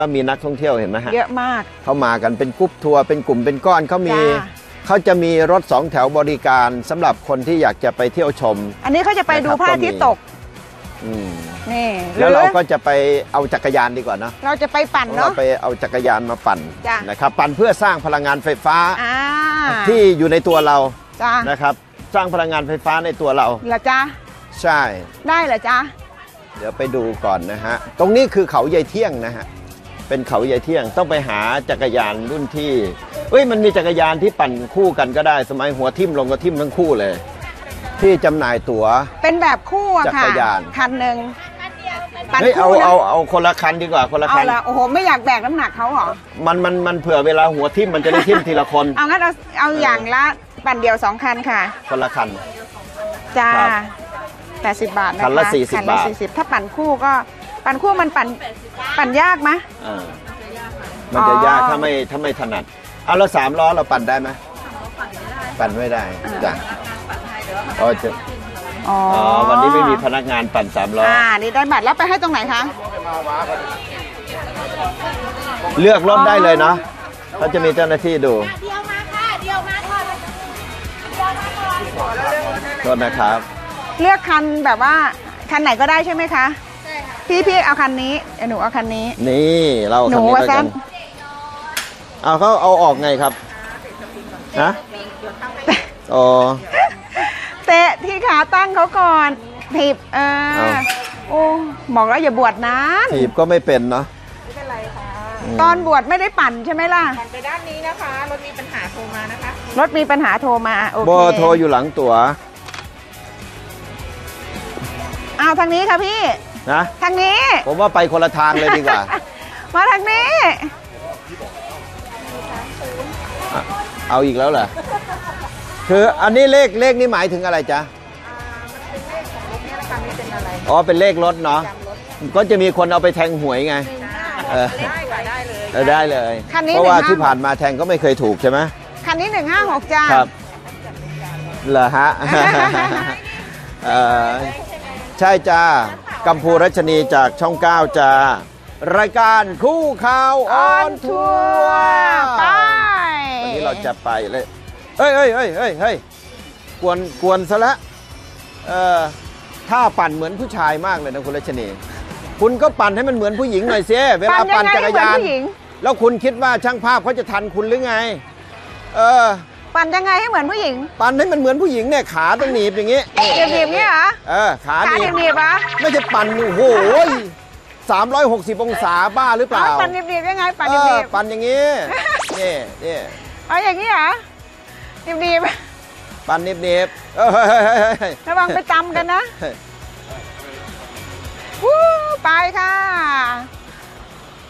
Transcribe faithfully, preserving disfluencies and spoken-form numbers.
ก็มีนักท่องเที่ยวเห็นไหมฮะเยอะมากเขามากันเป็นกรุ๊ปทัวร์เป็นกลุ่มเป็นก้อนเขามีเขาจะมีรถสองแถวบริการสำหรับคนที่อยากจะไปเที่ยวชมอันนี้เขาจะไปดูพระอาทิตย์ตกนี่แล้วเราก็จะไปเอาจักรยานดีกว่านะเราจะไปปั่นเนาะเราไปเอาจักรยานมาปั่นนะครับปั่นเพื่อสร้างพลังงานไฟฟ้าที่อยู่ในตัวเรานะครับสร้างพลังงานไฟฟ้าในตัวเราเหรอจ๊ะใช่ได้เหรอจ๊ะเดี๋ยวไปดูก่อนนะฮะตรงนี้คือเขาใยเที่ยงนะฮะเป็นเขาใยเที่ยงต้องไปหาจักรยานรุ่นที่เอ้ยมันมีจักรยานที่ปั่นคู่กันก็ได้สมัยหัวทิ่มลงก็ทิ่มทั้งคู่เลยที่จำหน่ายตั๋วเป็นแบบคู่อะค่ะจักรยานคันหนึ่งเฮ้ยเอาเอาเอาคนละคันดีกว่าคนละคันเอาละโอ้โหไม่อยากแบกน้ำหนักเขาหรอมันมันมันเผื่อเวลาหัวทิ่มมันจะได้ทิ่มทีละคนเอางั้นเอาเอาอย่างละปั่นเดียวสองคันค่ะคนละคันจ้าแปดสิบบาทนะคะคันละสี่สิบบาทถ้าปั่นคู่ก็ปั่นคู่มันปั่นปั่นยากไหมอ่ามันจะยากถ้าไม่ถ้าไม่ถนัดเอาละสามล้อเราปั่นได้ไหมปั่นไม่ได้จ้ะอ๋อจะอ๋อวันนี้ไม่มีพนักงานปั่นสามล้ออ่านี่ได้บัตรแล้วไปให้ตรงไหนคะเลือกรถได้เลยเนาะเขาจะมีเจ้าหน้าที่ดูเดียวมาค่ะเดียวมาก่อนรถนะครับเลือกคันแบบว่าคันไหนก็ได้ใช่ไหมคะใช่ค่ะพี่พี่เอาคันนี้หนูเอาคันนี้นี่เราคันนี้แล้วกันเอาเขาเอาออกไงครับฮะอ๋อเตะที่ขาตั้งเขาก่อนถีบเออโอ้บอกแล้วอย่าบวชนะถีบก็ไม่เป็นเนาะไม่เป็นไรค่ะตอนบวชไม่ได้ปั่นใช่ไหมล่ะปั่นไปด้านนี้นะคะรถมีปัญหาโทรมานะคะรถมีปัญหาโทรมาโอเคเบอร์โทรอยู่หลังตั๋วเอาทางนี้ค่ะพี่นะทางนี้ผมว่าไปคนละทางเลยดีกว่ามาทางนี้เอาอีกแล้วเหรอคืออันนี้เลขเลขนี่หมายถึงอะไรจ๊ะอ๋อเป็นเลขรถเนาะก็จะมีคนเอาไปแทงหวยไงเออได้เลยเพราะว่าที่ผ่านมาแทงก็ไม่เคยถูกใช่ไหมคันนี้หนึ่งห้าหกจ้าครับเหรอฮะใช่จ้ากัมพูรัชนีจากช่องเก้าจ้ารายการคู่ข่าวออนทัวร์ไปวันนี้เราจะไปเลยเฮ้ยเฮ้ยเฮ้ยเฮ้ยเฮ้ยกวนกวนซะละเออถ้าปั่นเหมือนผู้ชายมากเลยนะคุณรัชนีคุณก็ปั่นให้มันเหมือนผู้หญิงหน่อยเสียเวลาปั่นจักรยานแล้วคุณคิดว่าช่างภาพเขาจะทันคุณหรือไงเออปั่นยังไงให้เหมือนผู้หญิงปั่นให้มันเหมือนผู้หญิงเนี่ยขาต้องหนีบอย่างงี้หนีบเนี่ยเหรอเออขาหนีบหนีบปะไม่ใช่ปั่นโอ้โหสามร้อยหกสิบองศาบ้าหรือเปล่าปั่นหนีบยังไงปั่นหนีบปั่นอย่างงี้นี่นี่เอาอย่างนี้เหรอหนีบปั่นหนีบระวังไปจำกันนะวู้ไปค่ะ